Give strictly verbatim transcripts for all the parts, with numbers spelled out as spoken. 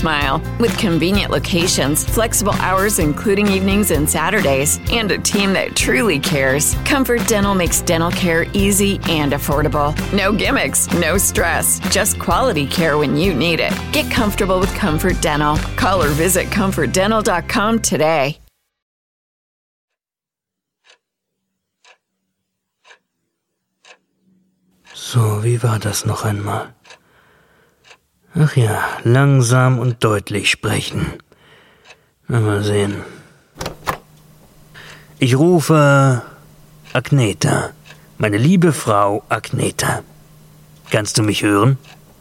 smile. With convenient locations, flexible hours including evenings and Saturdays, and a team that truly cares, Comfort Dental makes dental care easy and affordable. No gimmicks, no stress, just quality care when you need it. Get comfortable with Comfort Dental. Call or visit comfort dental dot com today. So, wie war das noch einmal? Ach ja, langsam und deutlich sprechen. Na, mal sehen. Ich rufe Agneta, meine liebe Frau Agneta. Kannst du mich hören?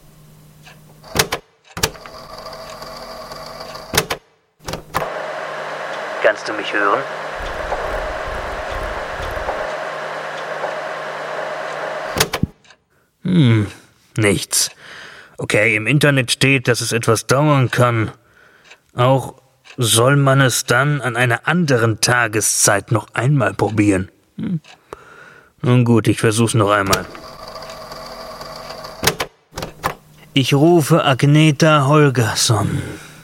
Kannst du mich hören? Hm, nichts. Okay, im Internet steht, dass es etwas dauern kann. Auch soll man es dann an einer anderen Tageszeit noch einmal probieren. Hm. Nun gut, ich versuch's noch einmal. Ich rufe Agneta Holgersson.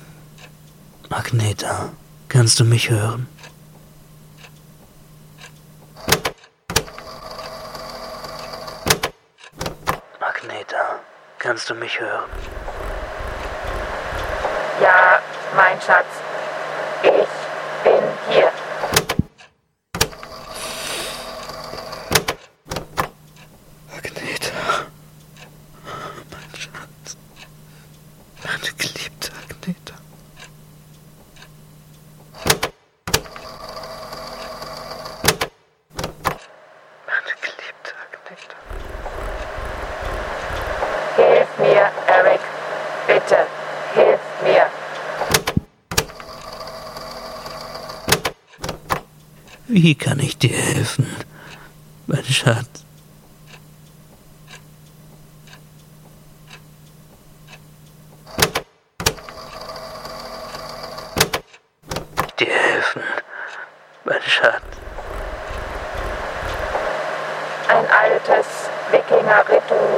Agneta, kannst du mich hören? Agneta, kannst du mich hören? Ja, mein Schatz, ich bin hier. Agneta, mein Schatz, meine geliebte Agneta. Meine geliebte Agneta. Hilf mir, Eric. Bitte, hilf mir. Wie kann ich dir helfen, mein Schatz? Dir helfen, mein Schatz. Ein altes Wikinger-Ritual.